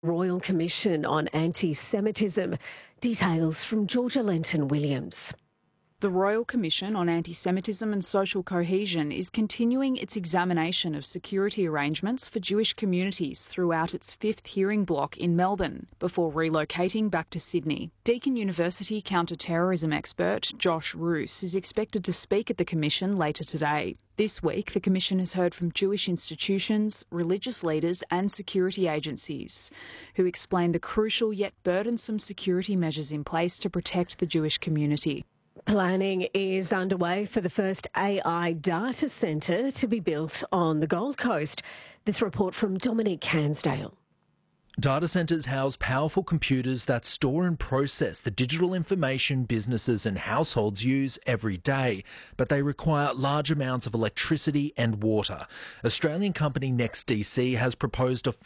Royal Commission on Anti-Semitism. Details from Georgia Lenton-Williams. The Royal Commission on Anti-Semitism and Social Cohesion is continuing its examination of security arrangements for Jewish communities throughout its fifth hearing block in Melbourne before relocating back to Sydney. Deakin University counter-terrorism expert Josh Roos is expected to speak at the Commission later today. This week, the Commission has heard from Jewish institutions, religious leaders and security agencies who explain the crucial yet burdensome security measures in place to protect the Jewish community. Planning is underway for the first AI data centre to be built on the Gold Coast. This report from Dominic Cansdale. Data centres house powerful computers that store and process the digital information businesses and households use every day, but they require large amounts of electricity and water. Australian company NextDC has proposed a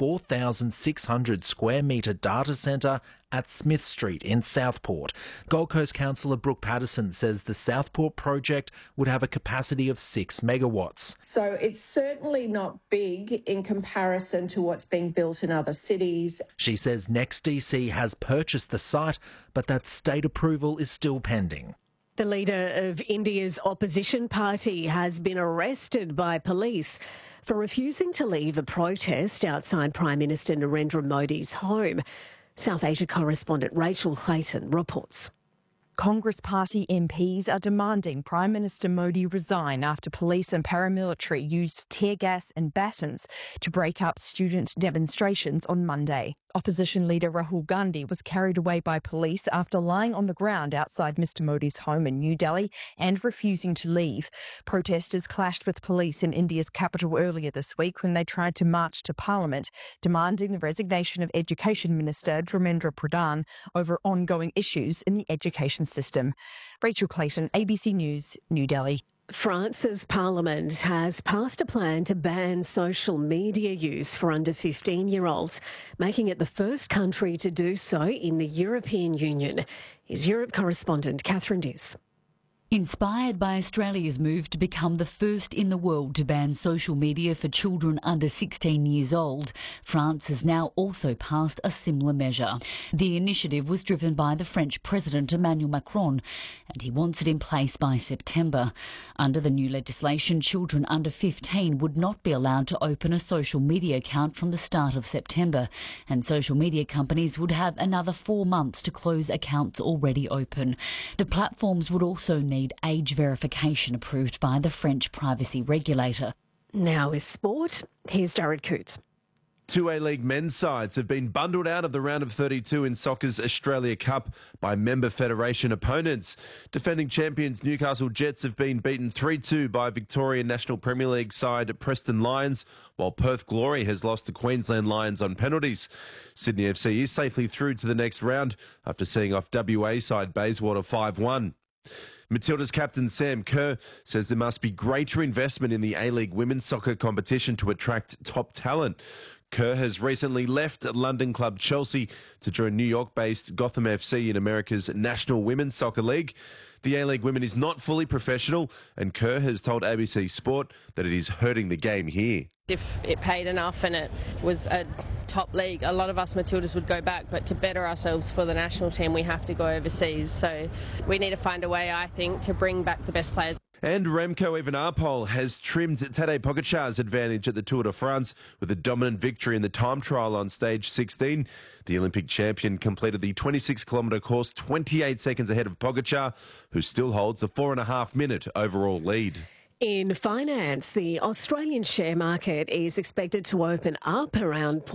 4,600 square metre data centre at Smith Street in Southport. Gold Coast Councillor Brooke Patterson says the Southport project would have a capacity of 6 megawatts. So it's certainly not big in comparison to what's being built in other cities. She says NextDC has purchased the site, but that state approval is still pending. The leader of India's opposition party has been arrested by police for refusing to leave a protest outside Prime Minister Narendra Modi's home. South Asia correspondent Rachel Clayton reports. Congress Party MPs are demanding Prime Minister Modi resign after police and paramilitary used tear gas and batons to break up student demonstrations on Monday. Opposition leader Rahul Gandhi was carried away by police after lying on the ground outside Mr Modi's home in New Delhi and refusing to leave. Protesters clashed with police in India's capital earlier this week when they tried to march to Parliament, demanding the resignation of Education Minister Dharmendra Pradhan over ongoing issues in the education system. Rachel Clayton, ABC News, New Delhi. France's parliament has passed a plan to ban social media use for under 15-year-olds, making it the first country to do so in the European Union. Is Europe correspondent Catherine Diss. Inspired by Australia's move to become the first in the world to ban social media for children under 16 years old, France has now also passed a similar measure. The initiative was driven by the French President Emmanuel Macron, and he wants it in place by September. Under the new legislation, children under 15 would not be allowed to open a social media account from the start of September, and social media companies would have another 4 months to close accounts already open. The platforms would also need age verification approved by the French privacy regulator. Now with sport, here's Jared Coots. Two A-League men's sides have been bundled out of the round of 32 in soccer's Australia Cup by member federation opponents. Defending champions Newcastle Jets have been beaten 3-2 by Victorian National Premier League side Preston Lions, while Perth Glory has lost to Queensland Lions on penalties. Sydney FC is safely through to the next round after seeing off WA side Bayswater 5-1. Matilda's captain Sam Kerr says there must be greater investment in the A-League women's soccer competition to attract top talent. Kerr has recently left London club Chelsea to join New York-based Gotham FC in America's National Women's Soccer League. The A-League women is not fully professional, and Kerr has told ABC Sport that it is hurting the game here. If it paid enough and it was a top league, a lot of us Matildas would go back, but to better ourselves for the national team, we have to go overseas. So we need to find a way, I think, to bring back the best players. And Remco Evenepoel has trimmed Tadej Pogacar's advantage at the Tour de France with a dominant victory in the time trial on stage 16. The Olympic champion completed the 26-kilometre course 28 seconds ahead of Pogacar, who still holds a 4.5-minute overall lead. In finance, the Australian share market is expected to open up around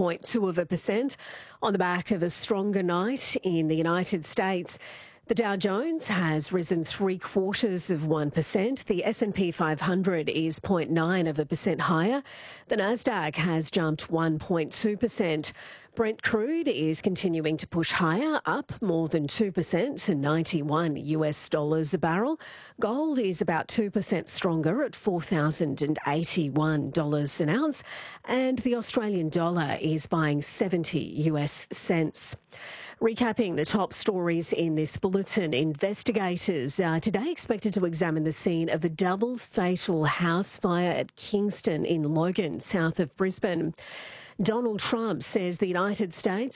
0.2% on the back of a stronger night in the United States. The Dow Jones has risen 0.75%. The S&P 500 is 0.9% higher. The Nasdaq has jumped 1.2%. Brent crude is continuing to push higher, up more than 2% to $91 a barrel. Gold is about 2% stronger at $4,081 an ounce, and the Australian dollar is buying 70 US cents. Recapping the top stories in this bulletin, investigators are today expected to examine the scene of a double fatal house fire at Kingston in Logan, south of Brisbane. Donald Trump says the United States